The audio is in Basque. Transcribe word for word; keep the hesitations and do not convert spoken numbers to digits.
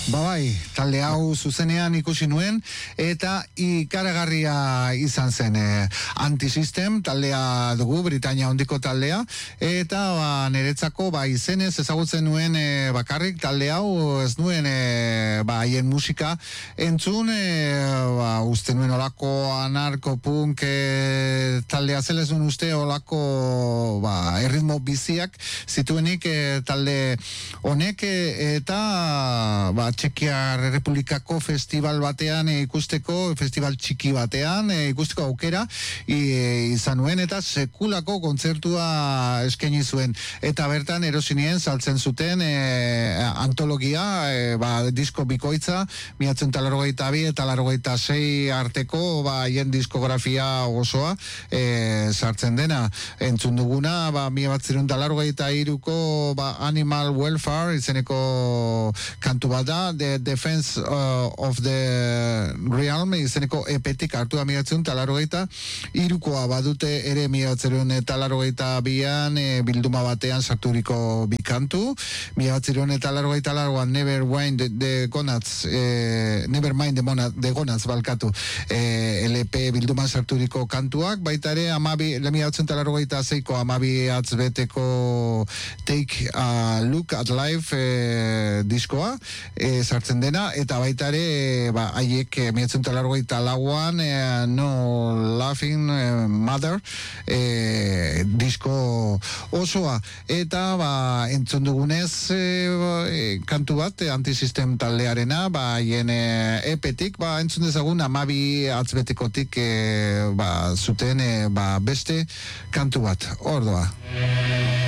Ba bai, talde hau zuzenean ikusi nuen, eta ikaragarria izan zen e, Antisystem taldea dugu, Britania hondiko taldea, eta ba, niretzako ba, izenez ezagutzen nuen e, bakarrik talde hau, ez nuen e, ba, haien musika entzun, e, ba, uste nuen olako anarko-punk e, taldea zela, ez nuen uste olako ba, erritmo biziak zituenik e, talde honek, e, eta ba, Txekiar Republikako festival batean e, ikusteko, festival txiki batean e, ikusteko aukera e, izan nuen, eta sekulako kontzertua eskaini zuen, eta bertan erosinien saltzen zuten e, antologia, e, ba, disko bikoitza, miatzen talarrogeita bi eta talarrogeita sei arteko ba, hien diskografia osoa e, sartzen dena, entzun duguna ba, mila bat zirun talarrogeita iruko ba, Animal Welfare izeneko kantu bat da, The Defense uh, of the Realm izeneko epetik hartu da miratzen talarrogeita irukoa badute ere miratzen talarrogeita bian e, bilduma batean sarturiko bikantu, miratzen talarrogeita largoan Never Mind the, the Gonats e, Never Mind the, Mona, the Gonats balkatu e, L P bilduman sarturiko kantuak, baita ere amabi, miratzen talarrogeita zeiko amabi atzbeteko Take a Look at Life e, diskoa e, sartzen dena, eta baita ere ba, haiek miratzen talarrogeita lauan e, No Laughing e, Mother e, disko osoa, eta ba, entzun dugunez e, kantu bat e, Antisystem taldearena, ba, haien e, epetik, ba, entzun dezagun amabi atzbetekotik e, ba, zuten e, ba, beste kantu bat, ordoa.